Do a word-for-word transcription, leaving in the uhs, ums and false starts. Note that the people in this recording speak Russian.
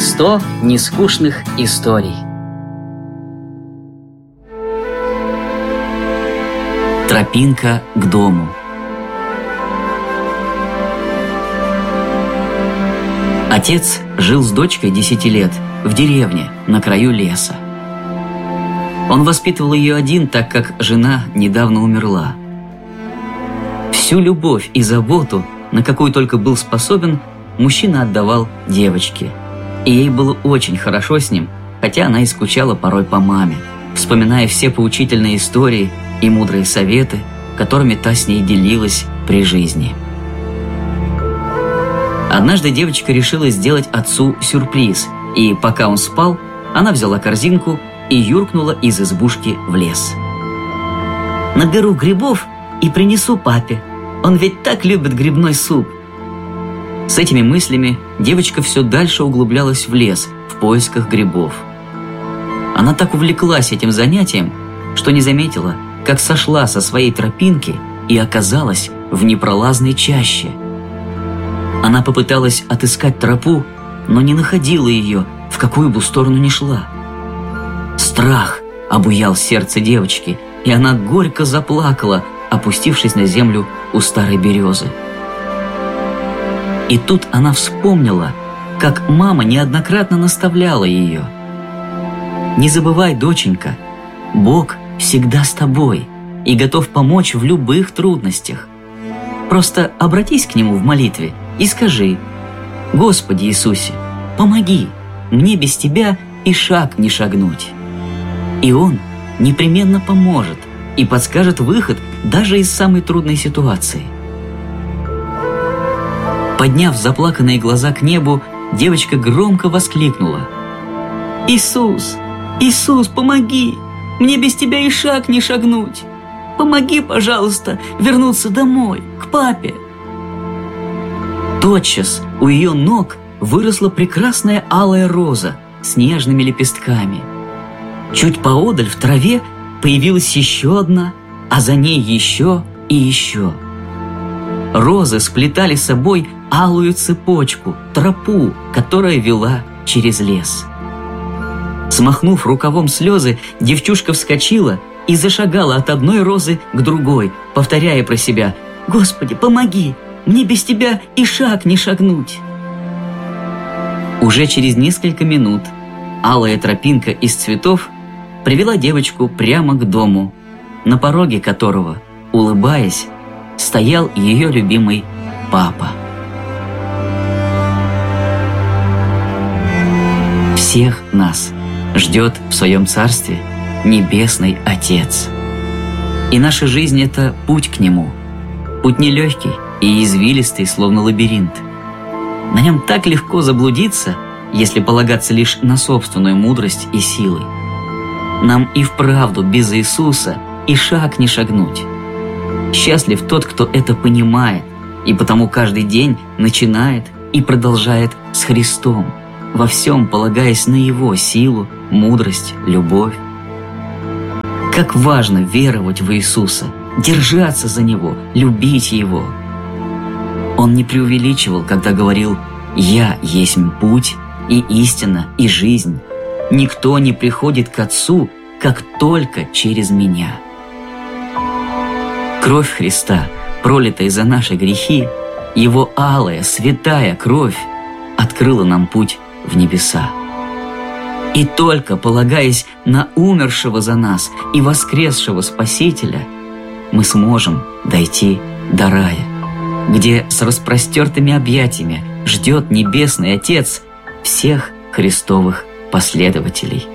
сто нескучных историй. Тропинка к дому. Отец жил с дочкой десяти лет в деревне на краю леса. Он воспитывал ее один, так как жена недавно умерла. Всю любовь и заботу, на какую только был способен, мужчина отдавал девочке. И ей было очень хорошо с ним, хотя она и скучала порой по маме, вспоминая все поучительные истории и мудрые советы, которыми та с ней делилась при жизни. Однажды девочка решила сделать отцу сюрприз, и пока он спал, она взяла корзинку и юркнула из избушки в лес. «Наберу грибов и принесу папе. Он ведь так любит грибной суп». С этими мыслями девочка все дальше углублялась в лес в поисках грибов. Она так увлеклась этим занятием, что не заметила, как сошла со своей тропинки и оказалась в непролазной чаще. Она попыталась отыскать тропу, но не находила ее, в какую бы сторону ни шла. Страх обуял сердце девочки, и она горько заплакала, опустившись на землю у старой березы. И тут она вспомнила, как мама неоднократно наставляла ее: «Не забывай, доченька, Бог всегда с тобой и готов помочь в любых трудностях. Просто обратись к Нему в молитве и скажи: Господи Иисусе, помоги, мне без Тебя и шаг не шагнуть». И Он непременно поможет и подскажет выход даже из самой трудной ситуации. Подняв заплаканные глаза к небу, девочка громко воскликнула: «Иисус, Иисус, помоги! Мне без Тебя и шаг не шагнуть! Помоги, пожалуйста, вернуться домой, к папе!» Тотчас у ее ног выросла прекрасная алая роза с нежными лепестками. Чуть поодаль в траве появилась еще одна, а за ней еще и еще. Розы сплетали с собой алую цепочку, тропу, которая вела через лес. Смахнув рукавом слезы, девчушка вскочила и зашагала от одной розы к другой, повторяя про себя: «Господи, помоги! Мне без Тебя и шаг не шагнуть!» Уже через несколько минут алая тропинка из цветов привела девочку прямо к дому, на пороге которого, улыбаясь, стоял ее любимый папа. Всех нас ждет в своем царстве Небесный Отец. И наша жизнь – это путь к Нему. Путь нелегкий и извилистый, словно лабиринт. На нем так легко заблудиться, если полагаться лишь на собственную мудрость и силы. Нам и вправду без Иисуса и шаг не шагнуть. Счастлив тот, кто это понимает, и потому каждый день начинает и продолжает с Христом, во всем полагаясь на Его силу, мудрость, любовь. Как важно веровать в Иисуса, держаться за Него, любить Его. Он не преувеличивал, когда говорил: «Я есть путь и истина и жизнь. Никто не приходит к Отцу, как только через Меня». Кровь Христа, пролитая за наши грехи, Его алая, святая кровь, открыла нам путь в небеса. И только полагаясь на умершего за нас и воскресшего Спасителя, мы сможем дойти до рая, где с распростертыми объятиями ждет Небесный Отец всех Христовых последователей.